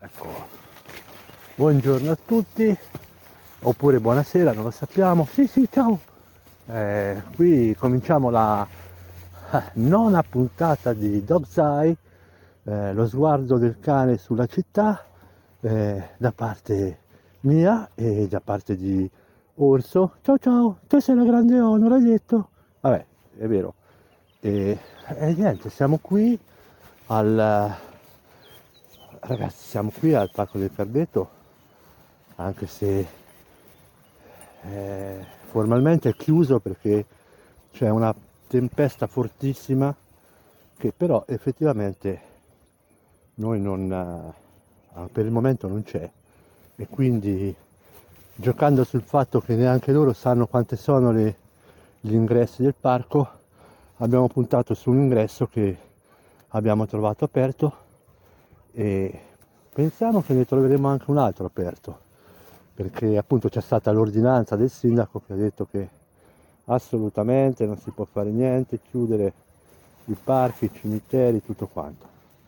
Ecco, buongiorno a tutti, oppure buonasera, non lo sappiamo. Sì, sì, ciao. Qui cominciamo la nona puntata di Dog's Eye, lo sguardo del cane sulla città, da parte mia e da parte di Orso. Ciao ciao, te sei la grande O, non l'hai detto? Vabbè, è vero. E niente, siamo qui al... Ragazzi, siamo qui al Parco del Carbeto, anche se formalmente è chiuso perché c'è una tempesta fortissima che però effettivamente noi non, per il momento non c'è, e quindi giocando sul fatto che neanche loro sanno quante sono gli ingressi del parco, abbiamo puntato su un ingresso che abbiamo trovato aperto e pensiamo che ne troveremo anche un altro aperto, perché appunto c'è stata l'ordinanza del sindaco che ha detto che assolutamente non si può fare niente, chiudere i parchi, i cimiteri, tutto quanto.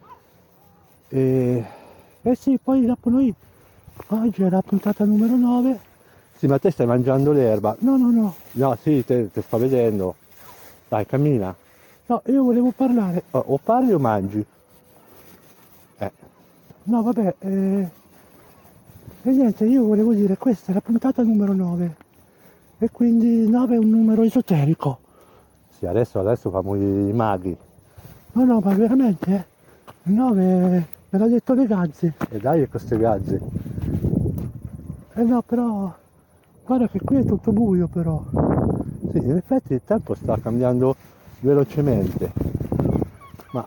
E, eh sì, poi dopo noi, oggi è la puntata numero 9. Sì, ma te stai mangiando l'erba? No, no, no. No, sì, te sto vedendo. Dai, cammina. No, io volevo parlare. O parli o mangi? Eh. No, vabbè, e niente, io volevo dire, questa è la puntata numero 9. E quindi 9 è un numero esoterico. Sì, adesso famo i maghi. No, no, ma veramente, eh? 9 me l'ha detto le gazze. E dai, con queste gazze. Eh no, però, guarda che qui è tutto buio però. Sì, in effetti il tempo sta cambiando velocemente. Ma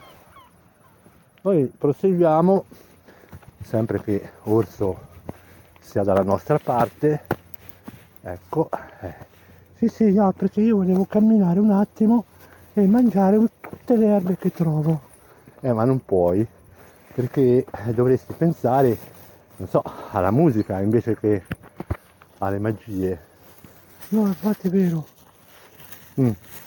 noi proseguiamo, sempre che Orso sia dalla nostra parte. Ecco. Sì, sì, no, perché io volevo camminare un attimo e mangiare tutte le erbe che trovo. Ma non puoi, perché dovresti pensare, non so, alla musica invece che alle magie. No, infatti è vero. Mm.